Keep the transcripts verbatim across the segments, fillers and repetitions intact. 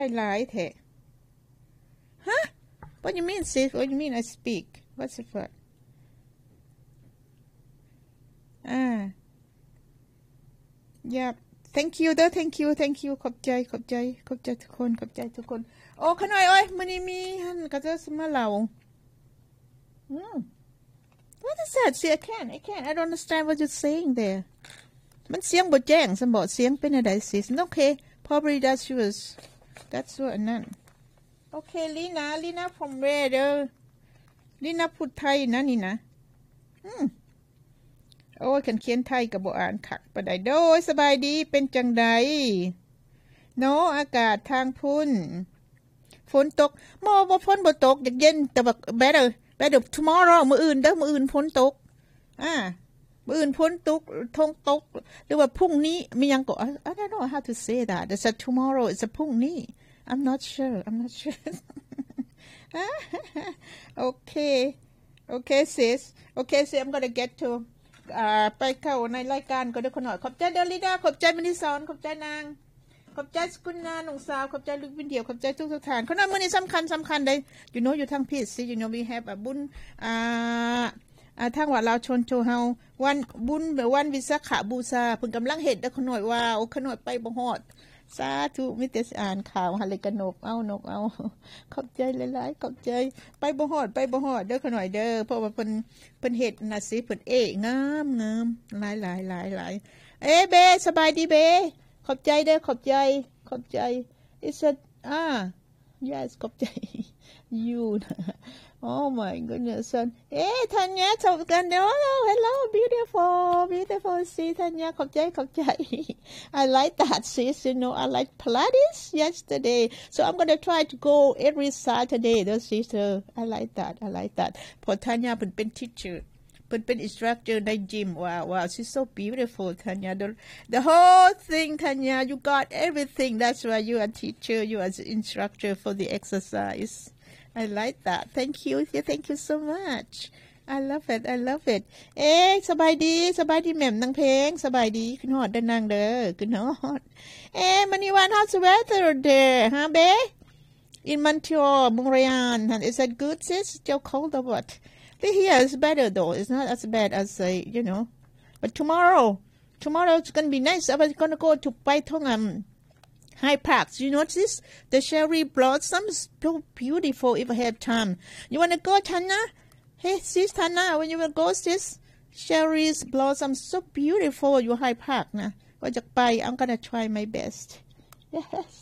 หลายแท้ฮะ What you mean sis What you mean I speak What's it for อ่า Yep Thank you เด้อ Thank you Thank you ขอบใจขอบใจขอบใจทุกคนขอบใจทุกคนโอ้ขน่อยโอ้ยมื้อนี้มีหั่นก็จะมาเล่าอืม What is that See I can't I can't I don't understand what you're saying there มันเสียงบ่แจ้งซั่นบ่เสียงเป็นอะไร sis Okay probably that's yours That's what นั่น Okay Lina Lina from where เด้อ Lina พูดไทยนะนี่นะอืมโอ้ยคันเขียนไทยก็บ่อ่านคักปานใดโดยสบายดีเป็นจังไดโนอากาศทางพุ่นฝนตกบ่บ่ฝนบ่ตกอยากเย็นแต่ว่า better better tomorrow มื้ออื่นเด้อมื้ออื่นฝนตกอ่ามื้ออื่นฝนตกทงตกหรือว่าพรุ่งนี้มีหยังก็ I don't know how to say that it's a tomorrow it's a พรุ่งนี้ I'm not sure I'm not sure Okay okay sis okay sis I'm gonna get toอ่าไปเข้าในรายการก็ได้คนหน่อยขอบใจเดลิดาขอบใจมณิสรขอบใจนางขอบใจสกุลนาหนุ่งสาวขอบใจลูกวินเดียวขอบใจทุกทุกท่านคนนั้นมื้อนี้สำคัญสำคัญเลย you know อยู่ทางพีซี you know we have บุญอ่าอ่าทางวัดลาวชนโจเฮาวันบุญวันวิสาขบูชาเพิ่นกำลังเฮ็ดเด้อคนหน่อยว้าวคนหน่อยไปบ่ฮอดสาธุมีแต่อ่านข่าวหาเลยกระนกเอานกเอาขอบใจหลายๆขอบใจไปบ่ฮอดไปบ่ฮอดเด้อขน่อยเด้อเพราะว่าเพิ่นเพิ่นเฮ็ดน่ะสิเพิ่นเองามงามหลายๆๆๆเอ้เบสบายดีเบขอบใจเด้อขอบใจขอบใจ It's a ah yes ขอบใจ you Oh my goodness son Hey Tanya สวัสดี Hello hello beautiful beautiful see Tanya ขอบใจขอบใจ I like that sis you know I like Pilates yesterday so I'm going to try to go every Saturday though sister I like that I like that พอ Tanya เป็นเป็น teacher เป็นเป็น instructor ใน gym wow wow she's so beautiful Tanya the, the whole thing Tanya you got everything that's why you are teacher you are the instructor for the exercise I like that thank you thank you so much I love it I love it เอ๊ะสบายดีสบายดีแม่มนางเพลงสบายดีขึ้นฮอดเด้อนางเด้อขึ้นฮอดเอ๊ะมื้อนี้วัน how's the weather there huh babe in Montreal Montreal is that good sis still cold or what the here is better though it's not as bad as say you know but tomorrow tomorrow it's going to be nice I was going to go to ไปท่องum High Parks you notice the cherry blossoms so beautiful if I have time you want to go Tana Hey sis Tana when you will go sis cherries blossom so beautiful your High Park นะว่าจะไป I'm gonna try my best yes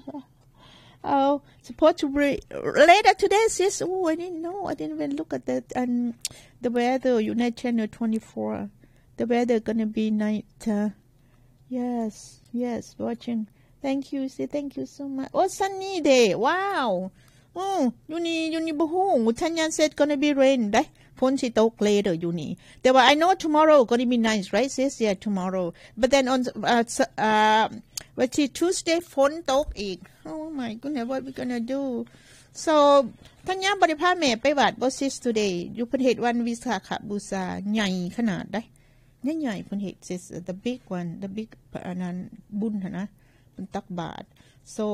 oh supposed to be later today sis oh I didn't know I didn't even look at the um, the weather you know channel twenty-four the weather gonna be night uh, yes yes watching Thank you say thank you so much oh sunny day wow oh อยู่นี่อยู่นี่บ่ฮู้ทันยัน said gonna be rain ได้ฝนสิตก later อยู่นี่แต่ว่า I know tomorrow gonna be nice right sis yeah tomorrow but then on uh, uh, what is Tuesday ฝนตกอีก oh my goodness what we gonna do so ทันยันบ่ได้พาแม่ไปวัดบ่ sis today อยู่ประเทศวันวิสาขบูชาใหญ่ขนาดได้ใหญ่ๆเพิ่นเฮ็ด sis the big one the big อันนั้นบุญหั่นนะตักบาท so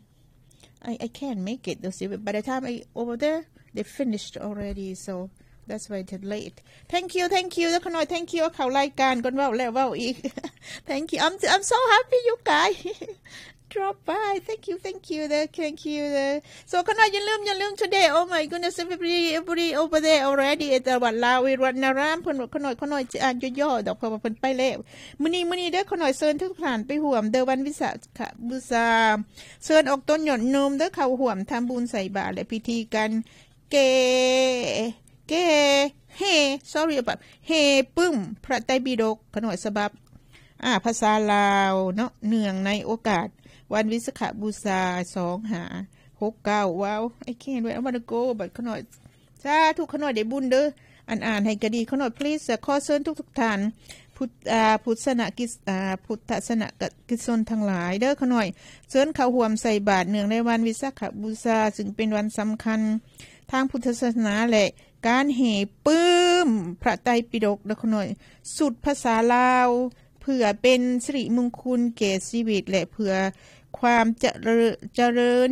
I I can't make it though by the time I over there they finished already so that's why it's late thank you thank you แล้วขน่อย thank you เข้ารายการก่อนเว้าแล้วเว้าอีก thank you I'm I'm so happy you guys drop by thank you thank you there thank you there so ขน่อยอย่าลืมอย่าลืม today oh my goodness everybody everybody over there already at the วัดลาวิรัตนารามเพิ่นขน่อยขน่อยอ่านย่อๆดอกเพราะว่าเพิ่นไปแล้วมื้อนี้มื้อนี้เด้อขน่อยเชิญทุกท่านไปร่วมเด้อวันวิสาขบูชาเชิญออกต้นหย่อนนมเด้อเข้าร่วมทำบุญใส่บาตรและพิธีการเกเกเฮ sorry about เฮปึ้มพระไตรปิฎกขน่อยฉบับอ่าภาษาลาวเนาะเนื่องในโอกาสวันวิสาขบูชาสองห้าหกเก้าว้าว I can't wait I want to go but ขน่อยสาธุขน่อยได้บุญเด้ออ่านๆให้ก็ดีขน่อย please ขอเชิญทุกๆท่านพุทธอ่าพุทธศาสนากิจอ่าพุทธศาสนากิจชนทั้งหลายเด้อขน่อยเชิญเข้าร่วมใส่บาตรเนื่องในวันวิสาขบูชาซึ่งเป็นวันสำคัญทางพุทธศาสนาและการแห่ปื้มพระไตรปิฎกเด้อขน่อยสุดภาษาลาวเพื่อเป็นสิริมงคลแก่ชีวิตและเพื่อความเจริญเจริญ